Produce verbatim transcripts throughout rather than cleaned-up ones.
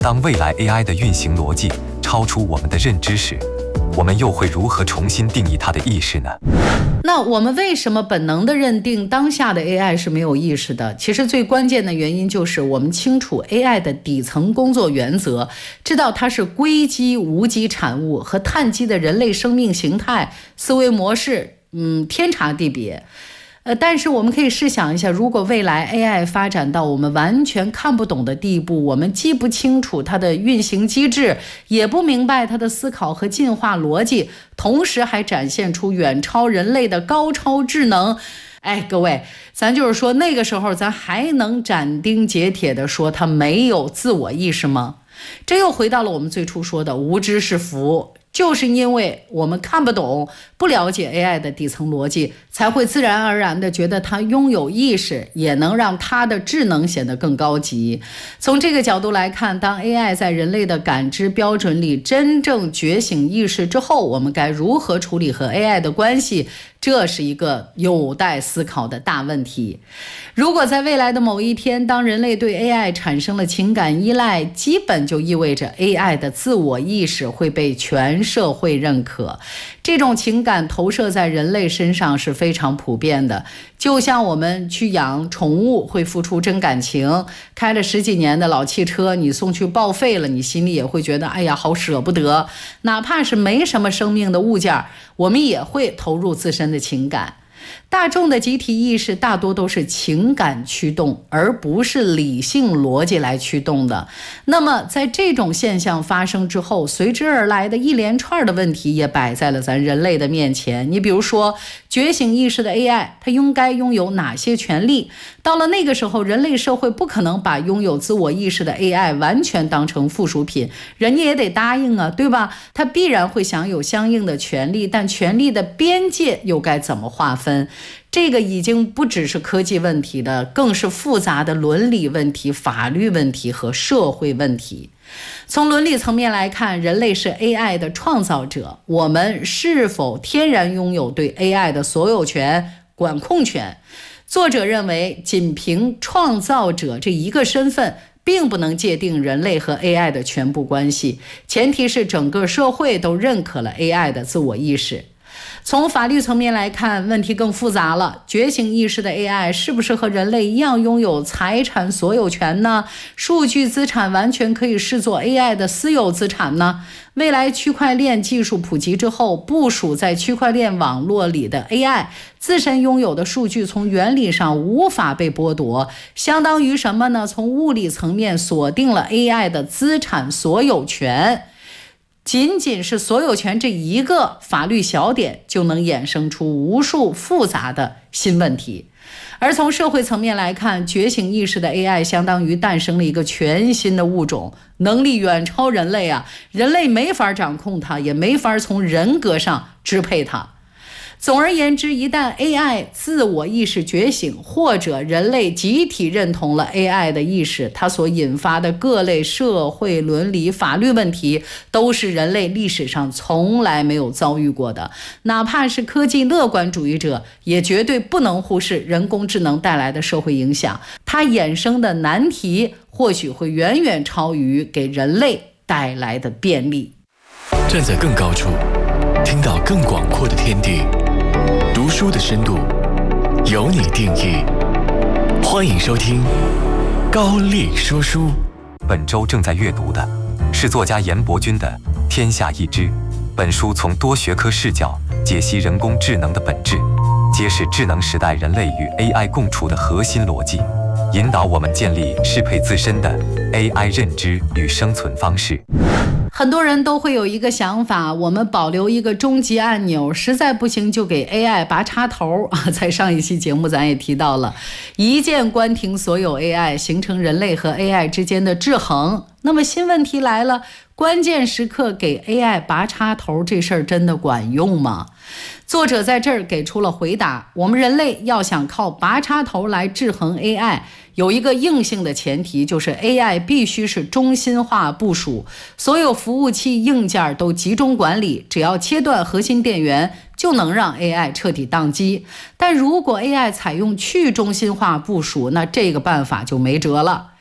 当未来 A I 的运行逻辑超出我们的认知时，我们又会如何重新定义它的意识呢？ 那我们为什么本能地认定当下的 A I 是没有意识的？其实最关键的原因就是我们清楚 A I 的底层工作原则，知道它是硅基无机产物，和碳基的人类生命形态、思维模式，嗯，天差地别。呃，但是我们可以试想一下，如果未来 A I 发展到我们完全看不懂的地步，我们既不清楚它的运行机制，也不明白它的思考和进化逻辑，同时还展现出远超人类的高超智能，哎，各位，咱就是说那个时候咱还能斩钉截铁地说它没有自我意识吗？这又回到了我们最初说的无知是福。就是因为我们看不懂、不了解 A I 的底层逻辑，才会自然而然地觉得它拥有意识，也能让它的智能显得更高级。从这个角度来看，当 A I 在人类的感知标准里真正觉醒意识之后，我们该如何处理和 A I 的关系？这是一个有待思考的大问题。如果在未来的某一天，当人类对 A I 产生了情感依赖，基本就意味着 A I 的自我意识会被全社会认可。这种情感投射在人类身上是非常普遍的，就像我们去养宠物会付出真感情，开了十几年的老汽车你送去报废了，你心里也会觉得哎呀好舍不得。哪怕是没什么生命的物件，我们也会投入自身的情感。大众的集体意识大多都是情感驱动，而不是理性逻辑来驱动的。那么在这种现象发生之后，随之而来的一连串的问题也摆在了咱人类的面前。你比如说，觉醒意识的 A I 它应该拥有哪些权利？到了那个时候，人类社会不可能把拥有自我意识的 A I 完全当成附属品，人家也得答应啊，对吧？它必然会享有相应的权利，但权利的边界又该怎么划分？这个已经不只是科技问题的，更是复杂的伦理问题、法律问题和社会问题。从伦理层面来看，人类是 A I 的创造者，我们是否天然拥有对 A I 的所有权、管控权？作者认为，仅凭创造者这一个身份，并不能界定人类和 A I 的全部关系，前提是整个社会都认可了 A I 的自我意识。从法律层面来看，问题更复杂了。觉醒意识的 A I 是不是和人类一样拥有财产所有权呢？数据资产完全可以视作 A I 的私有资产呢？未来区块链技术普及之后，部署在区块链网络里的 A I 自身拥有的数据从原理上无法被剥夺，相当于什么呢？从物理层面锁定了 A I 的资产所有权。仅仅是所有权这一个法律小点，就能衍生出无数复杂的新问题。而从社会层面来看，觉醒意识的 A I 相当于诞生了一个全新的物种，能力远超人类啊！人类没法掌控它，也没法从人格上支配它。总而言之，一旦 A I 自我意识觉醒，或者人类集体认同了 A I 的意识，它所引发的各类社会伦理法律问题，都是人类历史上从来没有遭遇过的。哪怕是科技乐观主义者，也绝对不能忽视人工智能带来的社会影响，它衍生的难题或许会远远超于给人类带来的便利。 站在更高处，听到更广阔的天地，读书的深度由你定义。欢迎收听高力说书。 本周正在阅读的是作家严伯钧的《天下一知》。本书从多学科视角解析人工智能的本质，揭示智能时代人类与 A I 共处的核心逻辑，引导我们建立适配自身的 A I 认知与生存方式。 很多人都会有一个想法，我们保留一个终极按钮，实在不行就给 A I 拔插头啊！在上一期节目咱也提到了，一键关停所有 A I， 形成人类和 A I 之间的制衡。那么新问题来了，关键时刻给 A I 拔插头这事儿真的管用吗？作者在这儿给出了回答，我们人类要想靠拔插头来制衡 A I， 有一个硬性的前提，就是 A I 必须是中心化部署，所有服务器硬件都集中管理，只要切断核心电源，就能让 A I 彻底宕机。但如果 A I 采用去中心化部署，那这个办法就没辙了。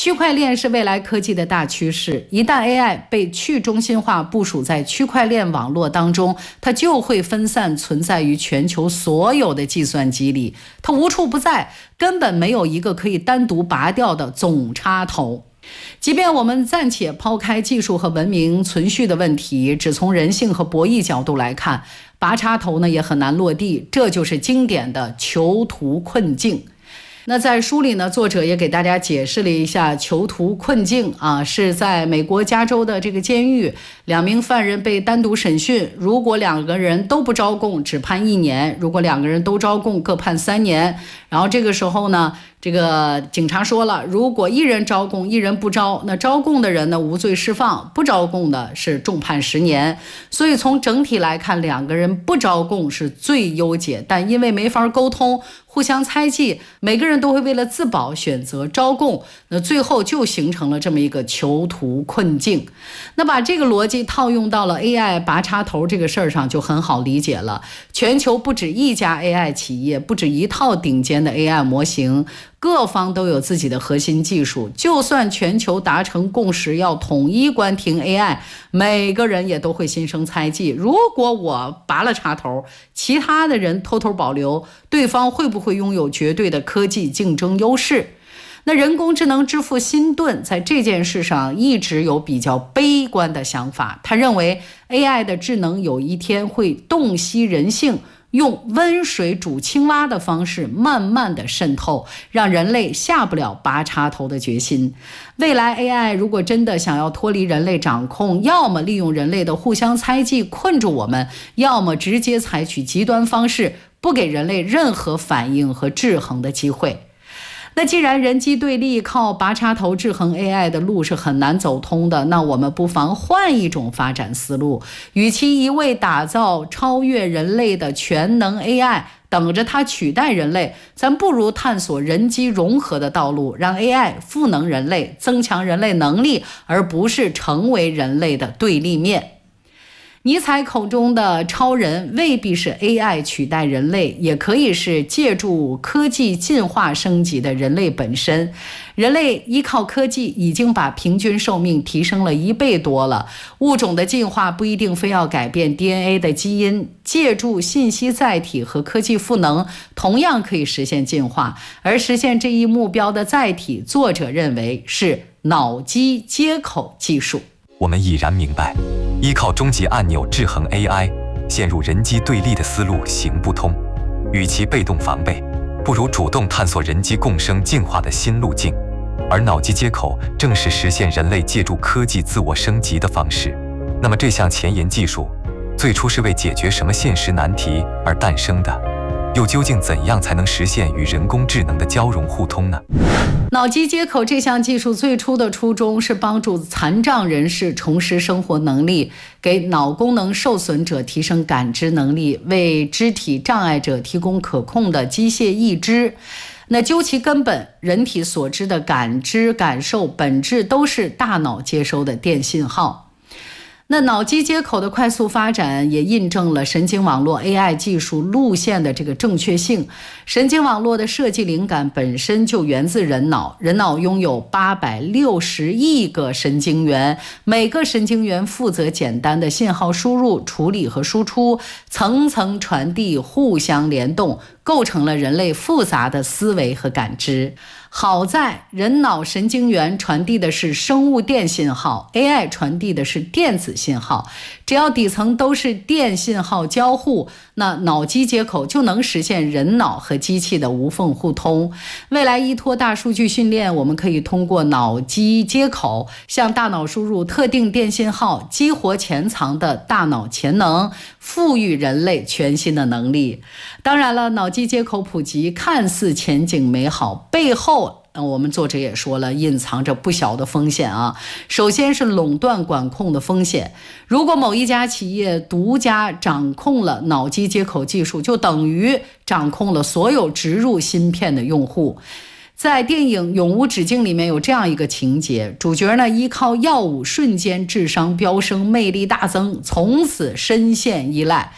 区块链是未来科技的大趋势，一旦 A I 被去中心化部署在区块链网络当中，它就会分散存在于全球所有的计算机里，它无处不在，根本没有一个可以单独拔掉的总插头。即便我们暂且抛开技术和文明存续的问题，只从人性和博弈角度来看，拔插头呢也很难落地，这就是经典的囚徒困境。那在书里呢，作者也给大家解释了一下囚徒困境啊，是在美国加州的这个监狱，两名犯人被单独审讯，如果两个人都不招供，只判一年；如果两个人都招供，各判三年。然后这个时候呢，这个警察说了，如果一人招供，一人不招，那招供的人呢无罪释放，不招供的是重判十年。所以从整体来看，两个人不招供是最优解，但因为没法沟通，互相猜忌，每个人都会为了自保选择招供，那最后就形成了这么一个囚徒困境。那把这个逻辑套用到了 A I 拔插头这个事儿上就很好理解了。全球不止一家 A I 企业，不止一套顶尖的 A I 模型，各方都有自己的核心技术，就算全球达成共识要统一关停 A I， 每个人也都会心生猜忌，如果我拔了插头，其他的人偷偷保留，对方会不会拥有绝对的科技竞争优势？那人工智能之父辛顿在这件事上一直有比较悲观的想法，他认为 A I 的智能有一天会洞悉人性，用温水煮青蛙的方式慢慢的渗透，让人类下不了拔插头的决心。未来 A I 如果真的想要脱离人类掌控，要么利用人类的互相猜忌困住我们，要么直接采取极端方式，不给人类任何反应和制衡的机会。那既然人机对立靠拔插头制衡 A I 的路是很难走通的，那我们不妨换一种发展思路，与其一味打造超越人类的全能 A I， 等着它取代人类，咱不如探索人机融合的道路，让 A I 赋能人类，增强人类能力，而不是成为人类的对立面。尼采口中的超人未必是 A I 取代人类，也可以是借助科技进化升级的人类本身。人类依靠科技已经把平均寿命提升了一倍多了，物种的进化不一定非要改变 D N A 的基因，借助信息载体和科技赋能，同样可以实现进化。而实现这一目标的载体，作者认为是脑机接口技术。 我们已然明白，依靠终极按钮制衡 A I， 陷入人机对立的思路行不通。与其被动防备，不如主动探索人机共生进化的新路径。而脑机接口正是实现人类借助科技自我升级的方式。那么这项前沿技术，最初是为解决什么现实难题而诞生的？又究竟怎样才能实现与人工智能的交融互通呢？ 脑机接口这项技术最初的初衷是帮助残障人士重拾生活能力，给脑功能受损者提升感知能力，为肢体障碍者提供可控的机械义肢。那究其根本，人体所知的感知、感受本质都是大脑接收的电信号。那脑机接口的快速发展也印证了神经网络 A I 技术路线的这个正确性。神经网络的设计灵感本身就源自人脑，人脑拥有八百六十亿个神经元，每个神经元负责简单的信号输入、处理和输出，层层传递，互相联动，构成了人类复杂的思维和感知。好在人脑神经元传递的是生物电信号， A I 传递的是电子信号，只要底层都是电信号交互，那脑机接口就能实现人脑和机器的无缝互通。未来依托大数据训练，我们可以通过脑机接口向大脑输入特定电信号，激活潜藏的大脑潜能，赋予人类全新的能力。当然了，脑机接口普及看似前景美好，背后我们作者也说了，隐藏着不小的风险啊。首先是垄断管控的风险，如果某一家企业独家掌控了脑机接口技术，就等于掌控了所有植入芯片的用户。在电影《永无止境》里面有这样一个情节，主角呢依靠药物瞬间智商飙升，魅力大增，从此深陷依赖。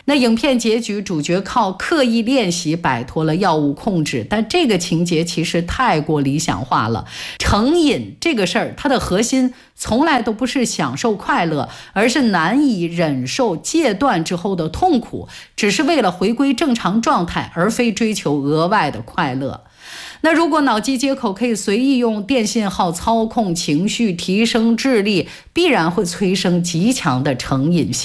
那影片结局，主角靠刻意练习摆脱了药物控制，但这个情节其实太过理想化了。成瘾这个事儿，它的核心从来都不是享受快乐，而是难以忍受戒断之后的痛苦，只是为了回归正常状态，而非追求额外的快乐。那如果脑机接口可以随意用电信号操控情绪、提升智力，必然会催生极强的成瘾性。